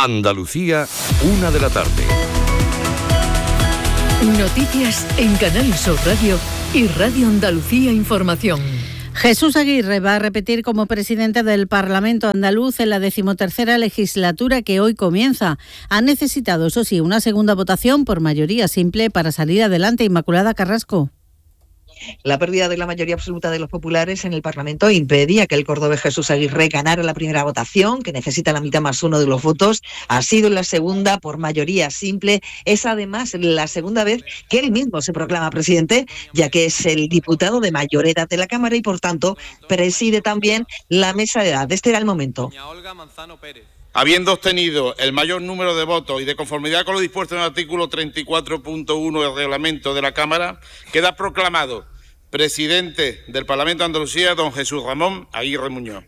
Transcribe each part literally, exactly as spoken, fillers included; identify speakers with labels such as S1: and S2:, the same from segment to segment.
S1: Andalucía, una de la tarde.
S2: Noticias en Canal Sur Radio y Radio Andalucía Información.
S3: Jesús Aguirre va a repetir como presidente del Parlamento andaluz en la decimotercera legislatura que hoy comienza. Ha necesitado, eso sí, una segunda votación por mayoría simple para salir adelante. Inmaculada Carrasco.
S4: La pérdida de la mayoría absoluta de los populares en el Parlamento impedía que el cordobés Jesús Aguirre ganara la primera votación, que necesita la mitad más uno de los votos. Ha sido en la segunda por mayoría simple. Es además la segunda vez que él mismo se proclama presidente, ya que es el diputado de mayor edad de la Cámara y, por tanto, preside también la mesa de edad. Este era el momento.
S5: Habiendo obtenido el mayor número de votos y de conformidad con lo dispuesto en el artículo treinta y cuatro punto uno del reglamento de la Cámara, queda proclamado presidente del Parlamento de Andalucía don Jesús Ramón Aguirre Muñoz.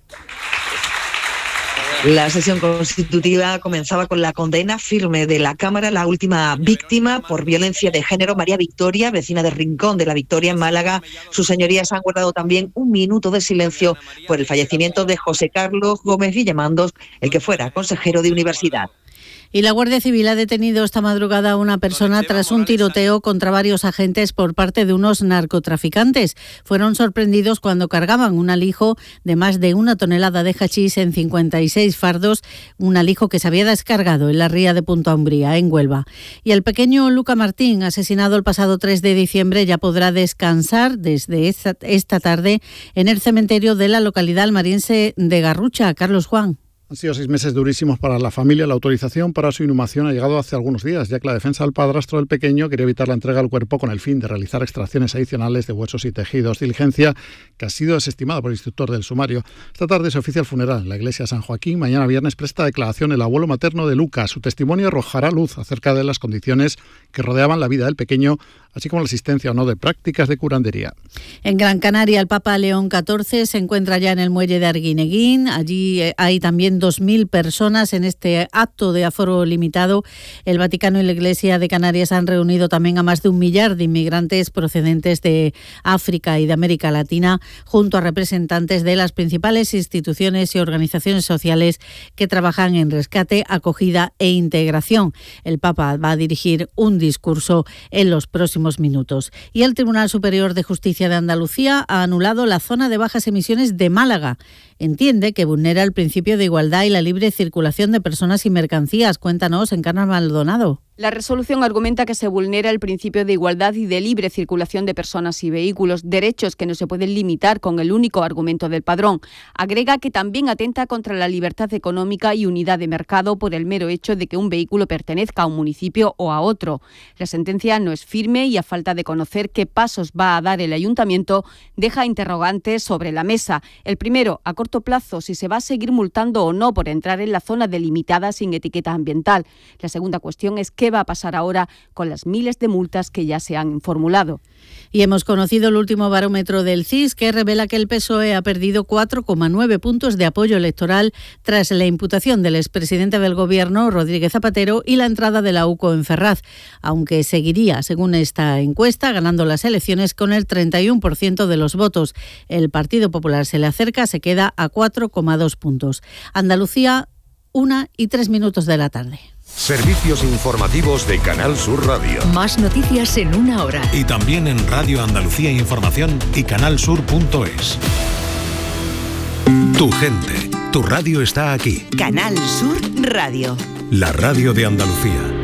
S4: La sesión constitutiva comenzaba con la condena firme de la Cámara. La última víctima por violencia de género, María Victoria, vecina de Rincón de la Victoria en Málaga. Sus señorías han guardado también un minuto de silencio por el fallecimiento de José Carlos Gómez Villamandos, el que fuera consejero de universidad.
S3: Y la Guardia Civil ha detenido esta madrugada a una persona tras un tiroteo contra varios agentes por parte de unos narcotraficantes. Fueron sorprendidos cuando cargaban un alijo de más de una tonelada de hachís en cincuenta y seis fardos, un alijo que se había descargado en la ría de Punta Umbría, en Huelva. Y el pequeño Luca Martín, asesinado el pasado tres de diciembre, ya podrá descansar desde esta, esta tarde en el cementerio de la localidad almeriense de Garrucha. Carlos Juan.
S6: Han sido seis meses durísimos para la familia. La autorización para su inhumación ha llegado hace algunos días, ya que la defensa del padrastro del pequeño quería evitar la entrega al cuerpo con el fin de realizar extracciones adicionales de huesos y tejidos. Diligencia que ha sido desestimada por el instructor del sumario. Esta tarde se oficia el funeral en la iglesia de San Joaquín. Mañana viernes presta declaración el abuelo materno de Lucas. Su testimonio arrojará luz acerca de las condiciones que rodeaban la vida del pequeño, así como la existencia o no de prácticas de curandería.
S3: En Gran Canaria, el Papa León catorce se encuentra ya en el muelle de Arguineguín. Allí hay también dos mil personas en este acto de aforo limitado. El Vaticano y la Iglesia de Canarias han reunido también a más de un millar de inmigrantes procedentes de África y de América Latina, junto a representantes de las principales instituciones y organizaciones sociales que trabajan en rescate, acogida e integración. El Papa va a dirigir un discurso en los próximos minutos. Y el Tribunal Superior de Justicia de Andalucía ha anulado la zona de bajas emisiones de Málaga. Entiende que vulnera el principio de igualdad y la libre circulación de personas y mercancías. Cuéntanos, Encarna Maldonado.
S7: La resolución argumenta que se vulnera el principio de igualdad y de libre circulación de personas y vehículos, derechos que no se pueden limitar con el único argumento del padrón. Agrega que también atenta contra la libertad económica y unidad de mercado por el mero hecho de que un vehículo pertenezca a un municipio o a otro. La sentencia no es firme y, a falta de conocer qué pasos va a dar el ayuntamiento, deja interrogantes sobre la mesa. El primero, a corto plazo, si se va a seguir multando o no por entrar en la zona delimitada sin etiqueta ambiental. La segunda cuestión es qué va a pasar ahora con las miles de multas que ya se han formulado.
S3: Y hemos conocido el último barómetro del C I S, que revela que el P S O E ha perdido cuatro coma nueve puntos de apoyo electoral tras la imputación del expresidente del Gobierno, Rodríguez Zapatero, y la entrada de la U C O en Ferraz, aunque seguiría, según esta encuesta, ganando las elecciones con el treinta y uno por ciento de los votos. El Partido Popular se le acerca, se queda a cuatro coma dos puntos. Andalucía, una y tres minutos de la tarde.
S1: Servicios informativos de Canal Sur Radio.
S2: Más noticias en una hora.
S8: Y también en Radio Andalucía Información y canalsur punto es. Tu gente, tu radio está aquí.
S9: Canal Sur Radio.
S8: La radio de Andalucía.